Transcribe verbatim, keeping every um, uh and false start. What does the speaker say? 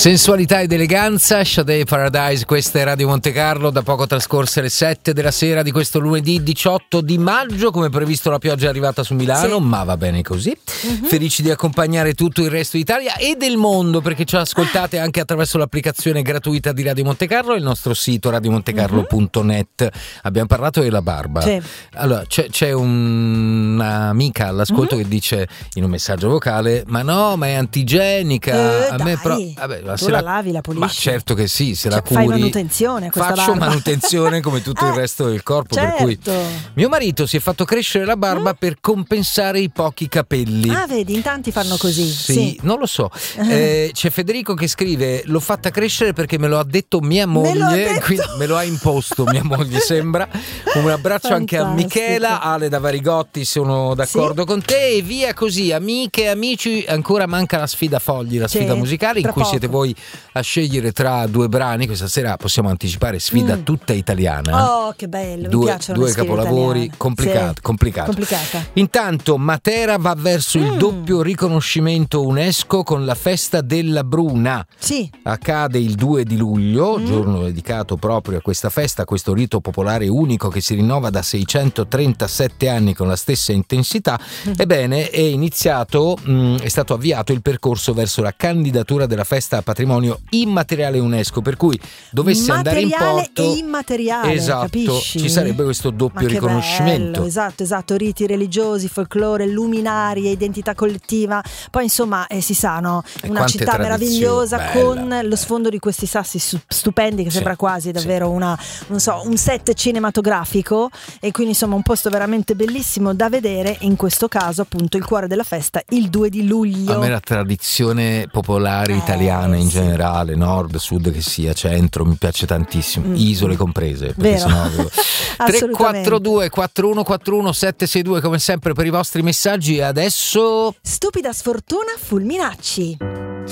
Sensualità ed eleganza, Sade Paradise, questa è Radio Monte Carlo, da poco trascorse le sette della sera di questo lunedì diciotto di maggio, come previsto la pioggia è arrivata su Milano, sì. Ma va bene così. Uh-huh. Felici di accompagnare tutto il resto d'Italia e del mondo, perché ci ascoltate anche attraverso l'applicazione gratuita di Radio Monte Carlo e il nostro sito radio monte carlo punto net. Uh-huh. Abbiamo parlato della barba. Sì. Allora, c'è, c'è un'amica all'ascolto uh-huh. che dice in un messaggio vocale: ma no, ma è antigenica. Eh, a me però... Vabbè, Ma tu la, la lavi, la pulisci? Ma certo che sì, se cioè, la curi. Fai manutenzione a questa Faccio barba. manutenzione come tutto eh, il resto del corpo, certo. Per cui mio marito si è fatto crescere la barba mm? per compensare i pochi capelli. Ah, vedi, in tanti fanno così. Sì, sì. non lo so. Eh, c'è Federico che scrive: l'ho fatta crescere perché me lo ha detto mia moglie, me, quindi me lo ha imposto mia moglie, sembra. Un abbraccio Fantastico. Anche a Michela, Ale da Varigotti, sono d'accordo sì. con te, e via così, amiche e amici. Ancora manca la sfida fogli, la sfida sì, musicale in cui poco. Siete voi a scegliere tra due brani. Questa sera possiamo anticipare, sfida mm. tutta italiana. Oh, che bello, due, mi piacciono due le sfide capolavori, complicato, sì. complicato. complicata. Intanto Matera va verso mm. il doppio riconoscimento UNESCO con la festa della Bruna. Sì. Accade il due di luglio, mm. giorno dedicato proprio a questa festa, a questo rito popolare unico che si rinnova da seicentotrentasette anni con la stessa intensità. Mm. Ebbene, è iniziato, mh, è stato avviato il percorso verso la candidatura della festa a patrimonio immateriale UNESCO, per cui dovesse andare in porto e immateriale, esatto, capisci? Ci sarebbe questo doppio riconoscimento. Bello, esatto, esatto, riti religiosi, folklore, luminarie, identità collettiva. Poi insomma eh, si sa, no? Una città meravigliosa, bella, con bella. Lo sfondo di questi sassi stupendi che sì, sembra quasi davvero sì. una, non so, un set cinematografico, e quindi insomma un posto veramente bellissimo da vedere. In questo caso appunto il cuore della festa, il due di luglio. A me la tradizione popolare eh, italiana in sì. generale, nord, sud che sia, centro, mi piace tantissimo, mm. isole comprese, perché sennò avevo... tre quattro due quattro uno quattro uno sette sei due come sempre per i vostri messaggi. E adesso Stupida sfortuna Fulminacci.